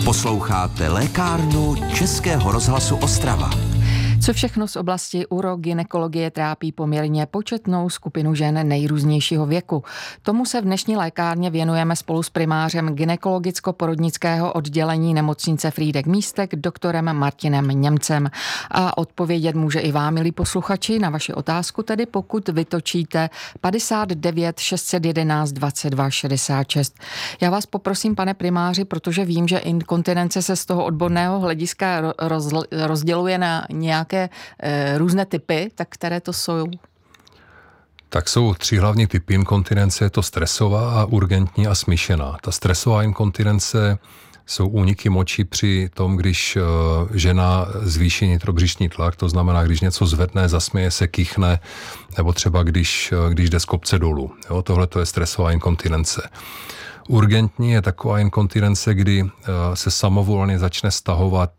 Posloucháte lékárnu Českého rozhlasu Ostrava. Co všechno z oblasti urogynekologie trápí poměrně početnou skupinu žen nejrůznějšího věku. Tomu se v dnešní lékárně věnujeme spolu s primářem gynekologicko-porodnického oddělení nemocnice Frýdek-Místek doktorem Martinem Němcem. A odpovědět může i vám, milí posluchači, na vaši otázku, tedy pokud vytočíte 59 611 22 66. Já vás poprosím, pane primáři, protože vím, že inkontinence se z toho odborného hlediska rozděluje na nějaké různé typy, tak které to jsou? Tak jsou 3 hlavní typy inkontinence, je to stresová, urgentní a smíšená. Ta stresová inkontinence jsou úniky moči při tom, když žena zvýší nitrobřišní tlak, to znamená, když něco zvedne, zasměje se, kýchne, nebo třeba když jde z kopce dolů. Tohle to je stresová inkontinence. Urgentní je taková inkontinence, kdy se samovolně začne stahovat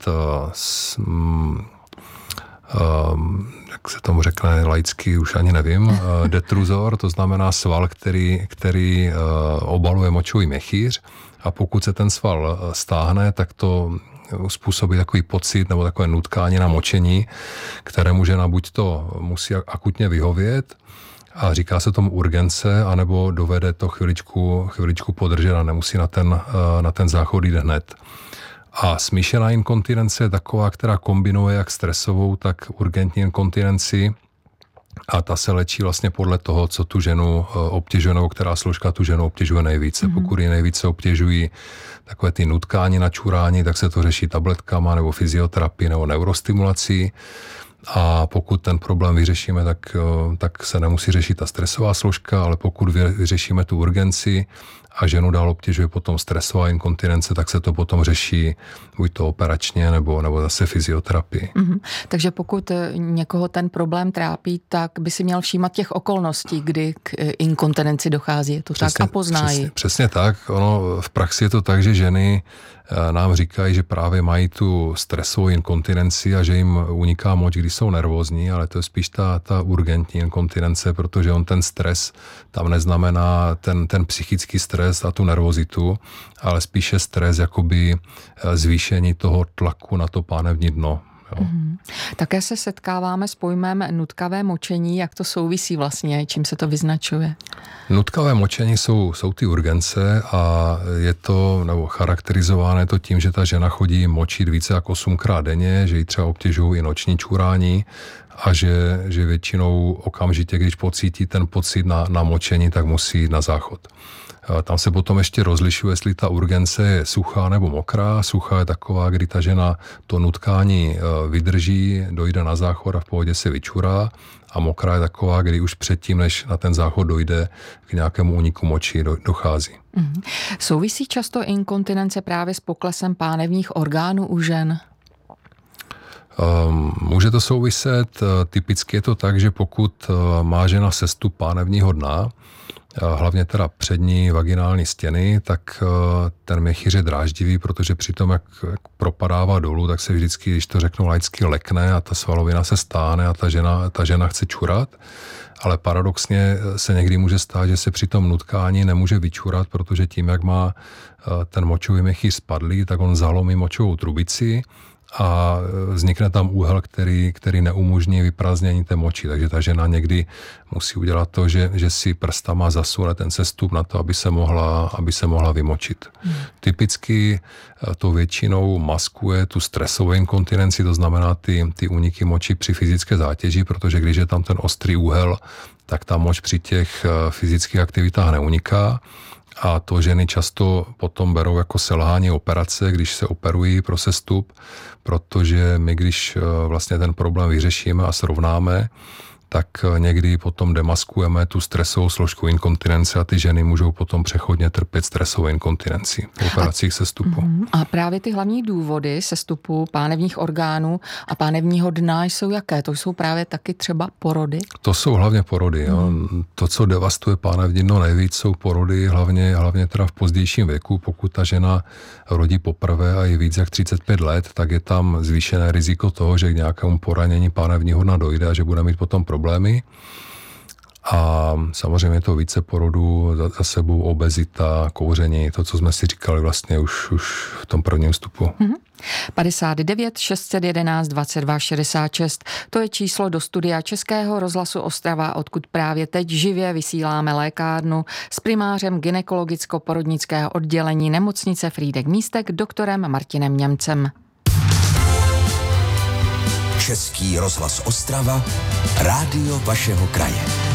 jak se tomu řekne laicky, už ani nevím, detruzor, to znamená sval, který obaluje močový měchýř, a pokud se ten sval stáhne, tak to způsobí takový pocit nebo takové nutkání na močení, kterému žena buď to musí akutně vyhovět, a říká se tomu urgence, anebo dovede to chviličku podržet a nemusí na ten záchod jít hned. A smíšená inkontinence je taková, která kombinuje jak stresovou, tak urgentní inkontinenci, a ta se léčí vlastně podle toho, co tu ženu obtěžuje, nebo která složka tu ženu obtěžuje nejvíce. Pokud ji nejvíce obtěžují takové ty nutkání na čurání, tak se to řeší tabletkama nebo fyzioterapii nebo neurostimulací. A pokud ten problém vyřešíme, tak se nemusí řešit ta stresová složka, ale pokud vyřešíme tu urgenci a ženu dál obtěžuje potom stresová inkontinence, tak se to potom řeší buď to operačně, nebo zase fyzioterapii. Takže pokud někoho ten problém trápí, tak by si měl všímat těch okolností, kdy k inkontinenci dochází. Je to přesně, tak a pozná ji. Přesně tak. V praxi je to tak, že ženy nám říkají, že právě mají tu stresovou inkontinenci a že jim uniká moč, když jsou nervózní, ale to je spíš ta urgentní inkontinence, protože on ten stres tam neznamená ten psychický stres a tu nervozitu, ale spíše stres jakoby zvýšení toho tlaku na to pánevní dno. Také se setkáváme s pojmem nutkavé močení. Jak to souvisí vlastně? Čím se to vyznačuje? Nutkavé močení jsou ty urgence a je to, nebo charakterizováno to tím, že ta žena chodí močit více jak 8krát denně, že ji třeba obtěžují i noční čurání a že většinou okamžitě, když pocítí ten pocit na močení, tak musí jít na záchod. Tam se potom ještě rozlišuje, jestli ta urgence je suchá nebo mokrá. Suchá je taková, kdy ta žena to nutkání vydrží, dojde na záchod a v pohodě se vyčurá. A mokrá je taková, kdy už předtím, než na ten záchod dojde, k nějakému úniku moči dochází. Souvisí často inkontinence právě s poklesem pánevních orgánů u žen? Může to souviset. Typicky je to tak, že pokud má žena sestup pánevního dna, hlavně teda přední vaginální stěny, tak ten měchýř je dráždivý, protože při tom, jak propadává dolů, tak se vždycky, když to řeknu laicky, lekne a ta svalovina se stáhne a ta žena chce čurat. Ale paradoxně se někdy může stát, že se při tom nutkání nemůže vyčurat, protože tím, jak má ten močový měchýř spadlý, tak on zalomí močovou trubici a vznikne tam úhel, který neumožní vyprázdnění té moči. Takže ta žena někdy musí udělat to, že si prstama zasune ten sestup na to, aby se mohla vymočit. Typicky to většinou maskuje tu stresovou inkontinenci, to znamená ty úniky moči při fyzické zátěži, protože když je tam ten ostrý úhel, tak ta moč při těch fyzických aktivitách neuniká. A to ženy často potom berou jako selhání operace, když se operují pro sestup, protože my, když vlastně ten problém vyřešíme a srovnáme, tak někdy potom demaskujeme tu stresovou složku inkontinence a ty ženy můžou potom přechodně trpět stresovou inkontinenci po operacích sestupu. A právě ty hlavní důvody sestupu pánevních orgánů a pánevního dna jsou jaké? To jsou právě taky třeba porody? To jsou hlavně porody. Jo. To, co devastuje pánevní dno nejvíc, jsou porody, hlavně teda v pozdějším věku. Pokud ta žena rodí poprvé a je víc jak 35 let, tak je tam zvýšené riziko toho, že k nějakému poranění pánevního dna dojde a že bude mít potom problémy. A samozřejmě to více porodů, za sebou obezita, kouření, to, co jsme si říkali vlastně už v tom prvním vstupu. 59 611 22 66. To je číslo do studia Českého rozhlasu Ostrava, odkud právě teď živě vysíláme lékárnu s primářem gynekologicko-porodnického oddělení nemocnice Frýdek-Místek doktorem Martinem Němcem. Český rozhlas Ostrava, rádio vašeho kraje.